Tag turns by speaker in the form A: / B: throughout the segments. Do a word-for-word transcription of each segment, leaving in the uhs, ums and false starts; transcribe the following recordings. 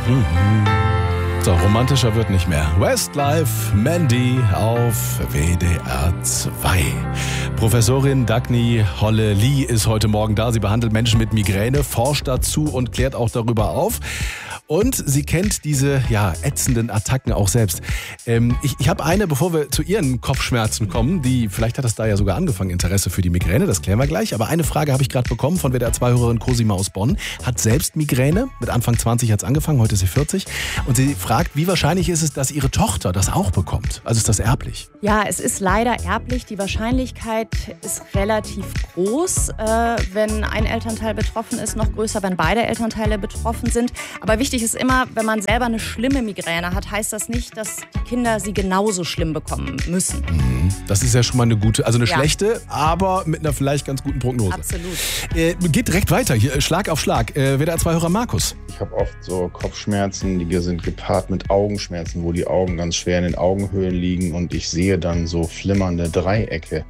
A: So, romantischer wird nicht mehr. Westlife, Mandy auf W D R zwei. Professorin Dagny Holle-Lee ist heute Morgen da. Sie behandelt Menschen mit Migräne, forscht dazu und klärt auch darüber auf. Und sie kennt diese ja, ätzenden Attacken auch selbst. Ähm, ich ich habe eine, bevor wir zu ihren Kopfschmerzen kommen, die, vielleicht hat das da ja sogar angefangen, Interesse für die Migräne, das klären wir gleich. Aber eine Frage habe ich gerade bekommen von W D R zwei-Hörerin Cosima aus Bonn. Hat selbst Migräne, mit Anfang zwanzig hat es angefangen, heute ist sie vierzig. Und sie fragt, wie wahrscheinlich ist es, dass ihre Tochter das auch bekommt? Also ist das erblich?
B: Ja, es ist leider erblich. Die Wahrscheinlichkeit ist relativ groß, äh, wenn ein Elternteil betroffen ist, noch größer, wenn beide Elternteile betroffen sind. Aber wichtig ist immer, wenn man selber eine schlimme Migräne hat, heißt das nicht, dass die Kinder sie genauso schlimm bekommen müssen.
A: Mhm. Das ist ja schon mal eine gute, also eine
B: ja.
A: schlechte, aber mit einer vielleicht ganz guten Prognose.
B: Absolut.
A: Äh, geht direkt weiter, hier Schlag auf Schlag. Äh, W D R zwei-Hörer Markus.
C: Ich habe oft so Kopfschmerzen, die sind gepaart mit Augenschmerzen, wo die Augen ganz schwer in den Augenhöhlen liegen und ich sehe dann so flimmernde Dreiecke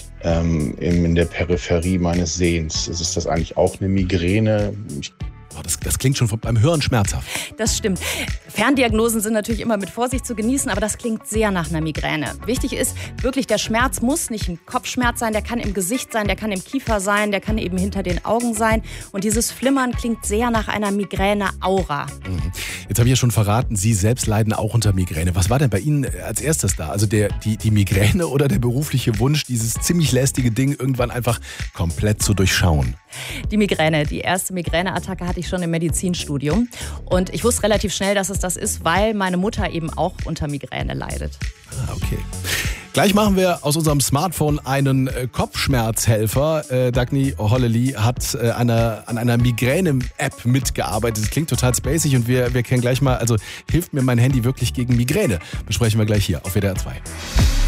C: ähm, in der Peripherie meines Sehens. Ist das eigentlich auch eine Migräne? Ich
A: Oh, das, das klingt schon beim Hören schmerzhaft.
B: Das stimmt. Ferndiagnosen sind natürlich immer mit Vorsicht zu genießen, aber das klingt sehr nach einer Migräne. Wichtig ist wirklich, der Schmerz muss nicht ein Kopfschmerz sein, der kann im Gesicht sein, der kann im Kiefer sein, der kann eben hinter den Augen sein. Und dieses Flimmern klingt sehr nach einer Migräne-Aura.
A: Mhm. Jetzt habe ich ja schon verraten, Sie selbst leiden auch unter Migräne. Was war denn bei Ihnen als erstes da? Also der, die, die Migräne oder der berufliche Wunsch, dieses ziemlich lästige Ding irgendwann einfach komplett zu durchschauen?
B: Die Migräne, die erste Migräneattacke hatte ich schon im Medizinstudium. Und ich wusste relativ schnell, dass es das ist, weil meine Mutter eben auch unter Migräne leidet.
A: Ah, okay. Gleich machen wir aus unserem Smartphone einen äh, Kopfschmerzhelfer. Äh, Dagny Holle-Lee hat äh, eine, an einer Migräne-App mitgearbeitet. Das klingt total spacig und wir, wir kennen gleich mal, also hilft mir mein Handy wirklich gegen Migräne? Besprechen wir gleich hier auf W D R zwei.